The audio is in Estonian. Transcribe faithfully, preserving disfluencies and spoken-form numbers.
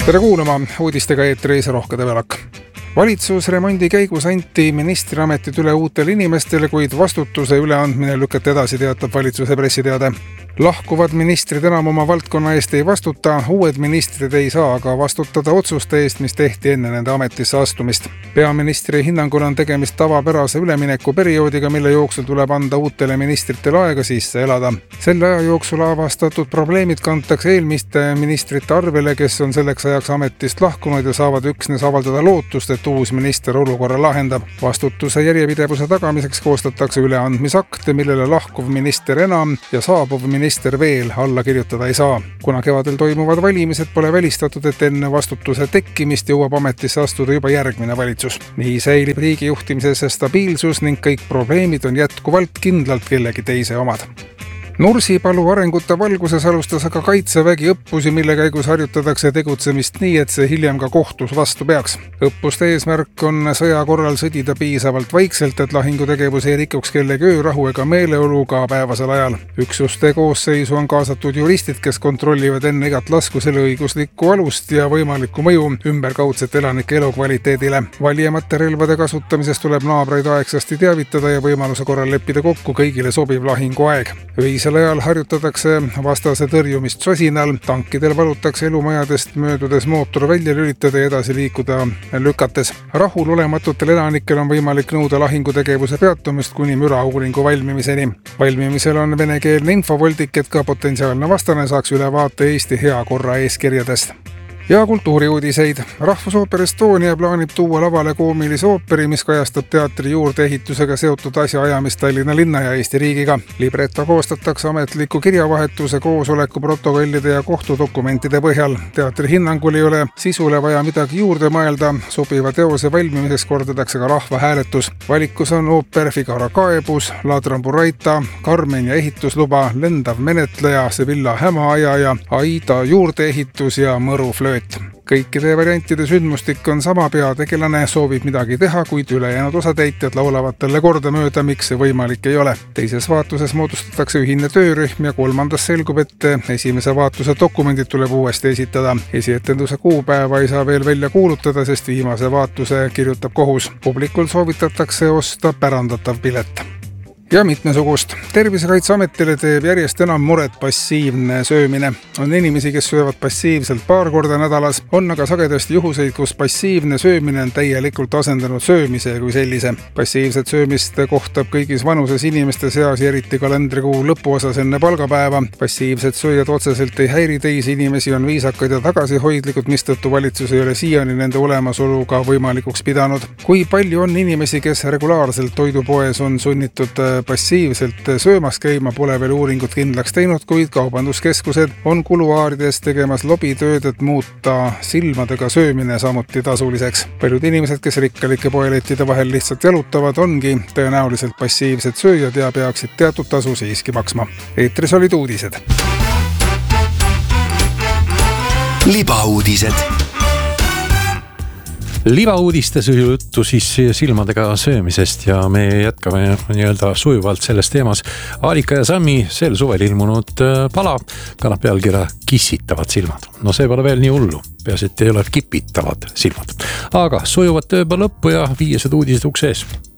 Tere kuulama, uudistega eetris Rohke Develak. Valitsusremondi käigus anti ministriametid üle uutele inimestele, kuid vastutuse üleandmine lükati edasi, teatab valitsuse pressiteade. Lahkuvad ministrid enam oma valdkonna eest ei vastuta, uued ministrid ei saa aga vastutada otsuste eest, mis tehti enne nende ametisse astumist. Peaministri hinnangul on tegemist tavapärase ülemineku perioodiga, mille jooksul tuleb anda uutele ministritele aega sisse elada. Selle aja jooksul avastatud probleemid kantakse eelmiste ministrite arvele, kes on selleks ajaks ametist lahkunud ja saavad üksnes avaldada lootust, et uus minister olukorra lahendab. Vastutuse järjepidevuse tagamiseks koostatakse üleandmisakte, millele lahkuv minister enam ja saabuv minister Minister veel alla kirjutada ei saa. Kuna kevadel toimuvad valimised, pole välistatud, et enne vastutuse tekkimist jõuab ametisse astuda juba järgmine valitsus. Nii säilib riigi juhtimises stabiilsus ning kõik probleemid on jätkuvalt kindlalt kellegi teise omad. Nursipalu arengute valguses alustas aga Kaitsevägi õppusi, mille käigus harjutatakse tegutsemist nii, et see hiljem ka kohtus vastu peaks. Õppuste eesmärk on sõja korral sõdida piisavalt vaikselt, et lahingutegevus ei rikuks kellegi öörahu ega meeleolu ka päevasel ajal. Üksuste koosseisu on kaasatud juristid, kes kontrollivad enne igat lasku selle õiguslikku alust ja võimalikku mõju ümberkaudset elanike elukvaliteedile. Valijamate relvade kasutamisest tuleb naabreid aegsasti teavitada ja võimaluse korral leppida kokku kõigile sobiv lahinguaeg. Öisel ajal harjutatakse vastase tõrjumist sosinal, tankidel valutakse elumajadest möödudes mootor välja lülitada ja edasi liikuda lükates. Rahul olematutel elanikel on võimalik nõuda lahingutegevuse peatumist kuni mürauuringu valmimiseni. Valmimisel on venekeelne infovoldik, et ka potentsiaalne vastane saaks ülevaate Eesti hea korra eeskirjadest. Ja kultuuriuudiseid. Rahvusooper Estonia plaanib tuua lavale koomilise ooperi, mis kajastab teatri juurdeehitusega seotud asjaajamist Tallinna linna ja Eesti riigiga. Libretto koostatakse ametliku kirjavahetuse, koosoleku protokollide ja kohtudokumentide põhjal. Teatri hinnangul ei ole sisule vaja midagi juurde mõelda. Sobiva teose valmimiseks kordatakse ka rahvahääletus. Valikus on ooper Figaro kaebus, Ladron Buraita, Carmen ja ehitusluba, Lendav menetleja, Sevilla hämaajaja, Aida juurdeehitus ja Mõru flööt. Kõikide variantide sündmustik on sama, peategelane soovib midagi teha, kuid ülejäänud osatäitjad laulavad talle kordamööda, miks see võimalik ei ole. Teises vaatuses moodustatakse ühine töörühm ja kolmandas selgub, et esimese vaatuse dokumendid tuleb uuesti esitada. Esietenduse kuupäeva ei saa veel välja kuulutada, sest viimase vaatuse kirjutab kohus. Publikul soovitatakse osta pärandatav pilet. Ja mitmesugust. Tervisekaitseametile teeb järjest enam muret passiivne söömine. On inimesi, kes söövad passiivselt paar korda nädalas, on aga sagedasti juhuseid, kus passiivne söömine on täielikult asendanud söömise kui sellise. Passiivset söömist kohtab kõigis vanuses inimeste seas, eriti kalendrikuu lõpuosas enne palgapäeva. Passiivsed sööjad otseselt ei häiri teisi inimesi, on viisakad ja tagasihoidlikud, mistõttu valitsus ei ole siiani nende olemasoluga võimalikuks pidanud. Kui palju on inimesi, kes regulaarselt toidupoes on sunnitud passiivselt söömas käima, pole veel uuringut kindlaks teinud, kuid kaubanduskeskused on kuluaarides tegemas lobitööd, et muuta silmadega söömine samuti tasuliseks. Paljud inimesed, kes rikkalike poelettide vahel lihtsalt jalutavad, ongi tõenäoliselt passiivsed sööjad ja peaksid teatud tasu siiski maksma. Eetris olid uudised. Libauudised. Libauudistes juttu siis silmadega söömisest ja me jätkame nii-öelda sujuvalt selles teemas. Alika ja Sammi sel suvel ilmunud pala kannab pealkirja Kissitavad silmad. No see pole veel nii hullu, peaasi, et ei ole kipitavad silmad. Aga sujuvad tööpäeva lõppu ja viiesed uudised ukse ees.